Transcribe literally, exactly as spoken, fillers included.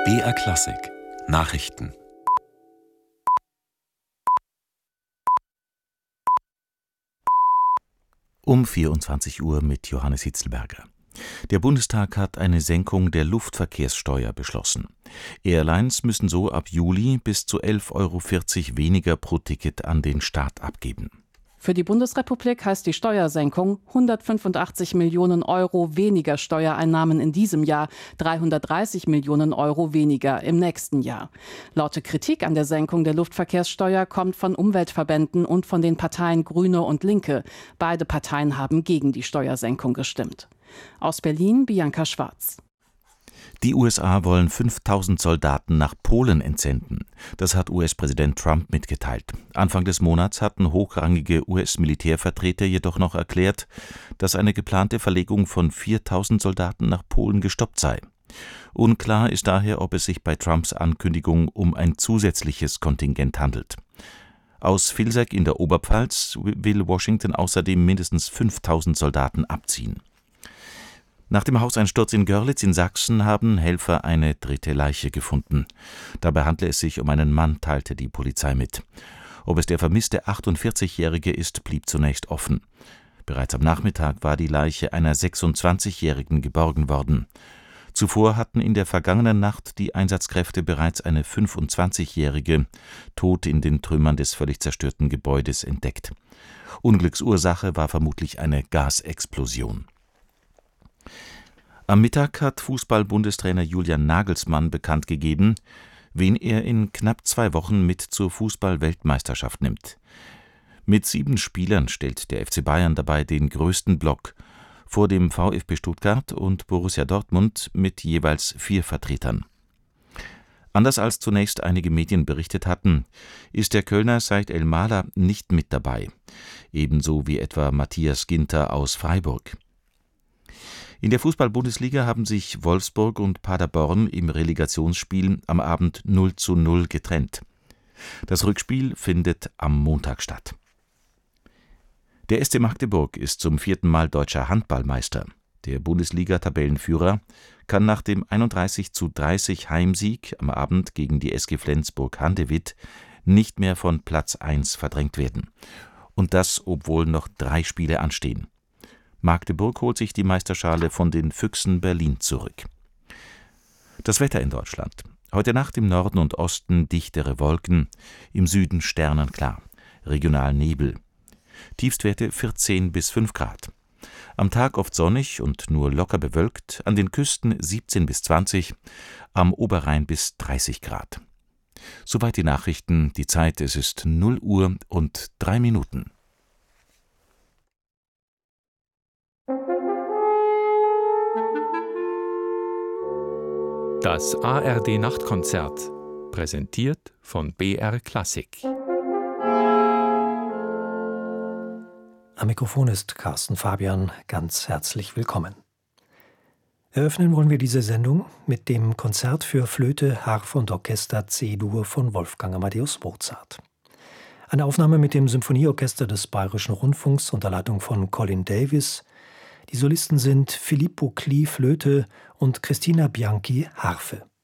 B R Klassik Nachrichten. Um vierundzwanzig Uhr mit Johannes Hitzelberger. Der Bundestag hat eine Senkung der Luftverkehrssteuer beschlossen. Airlines müssen so ab Juli bis zu elf Euro vierzig weniger pro Ticket an den Staat abgeben. Für die Bundesrepublik heißt die Steuersenkung hundertfünfundachtzig Millionen Euro weniger Steuereinnahmen in diesem Jahr, dreihundertdreißig Millionen Euro weniger im nächsten Jahr. Laute Kritik an der Senkung der Luftverkehrssteuer kommt von Umweltverbänden und von den Parteien Grüne und Linke. Beide Parteien haben gegen die Steuersenkung gestimmt. Aus Berlin Bianca Schwarz. Die U S A wollen fünftausend Soldaten nach Polen entsenden. Das hat U S-Präsident Trump mitgeteilt. Anfang des Monats hatten hochrangige U S-Militärvertreter jedoch noch erklärt, dass eine geplante Verlegung von viertausend Soldaten nach Polen gestoppt sei. Unklar ist daher, ob es sich bei Trumps Ankündigung um ein zusätzliches Kontingent handelt. Aus Vilseck in der Oberpfalz will Washington außerdem mindestens fünftausend Soldaten abziehen. Nach dem Hauseinsturz in Görlitz in Sachsen haben Helfer eine dritte Leiche gefunden. Dabei handle es sich um einen Mann, teilte die Polizei mit. Ob es der vermisste achtundvierzigjährige ist, blieb zunächst offen. Bereits am Nachmittag war die Leiche einer sechsundzwanzigjährigen geborgen worden. Zuvor hatten in der vergangenen Nacht die Einsatzkräfte bereits eine fünfundzwanzigjährige tot in den Trümmern des völlig zerstörten Gebäudes entdeckt. Unglücksursache war vermutlich eine Gasexplosion. Am Mittag hat Fußball-Bundestrainer Julian Nagelsmann bekannt gegeben, wen er in knapp zwei Wochen mit zur Fußball-Weltmeisterschaft nimmt. Mit sieben Spielern stellt der F C Bayern dabei den größten Block vor dem VfB Stuttgart und Borussia Dortmund mit jeweils vier Vertretern. Anders als zunächst einige Medien berichtet hatten, ist der Kölner Said El-Mahler nicht mit dabei, ebenso wie etwa Matthias Ginter aus Freiburg. In der Fußball-Bundesliga haben sich Wolfsburg und Paderborn im Relegationsspiel am Abend null zu null getrennt. Das Rückspiel findet am Montag statt. Der S C Magdeburg ist zum vierten Mal deutscher Handballmeister. Der Bundesliga-Tabellenführer kann nach dem einunddreißig zu dreißig Heimsieg am Abend gegen die S G Flensburg-Handewitt nicht mehr von Platz eins verdrängt werden. Und das, obwohl noch drei Spiele anstehen. Magdeburg holt sich die Meisterschale von den Füchsen Berlin zurück. Das Wetter in Deutschland. Heute Nacht im Norden und Osten dichtere Wolken, im Süden sternenklar, regional Nebel. Tiefstwerte vierzehn bis fünf Grad. Am Tag oft sonnig und nur locker bewölkt, an den Küsten siebzehn bis zwanzig, am Oberrhein bis dreißig Grad. Soweit die Nachrichten, die Zeit, es ist null Uhr und drei Minuten. Das A R D-Nachtkonzert, präsentiert von B R Klassik. Am Mikrofon ist Carsten Fabian, ganz herzlich willkommen. Eröffnen wollen wir diese Sendung mit dem Konzert für Flöte, Harfe und Orchester C-Dur von Wolfgang Amadeus Mozart. Eine Aufnahme mit dem Symphonieorchester des Bayerischen Rundfunks unter Leitung von Colin Davis. Die Solisten sind Filippo Klee Flöte und Christina Bianchi Harfe.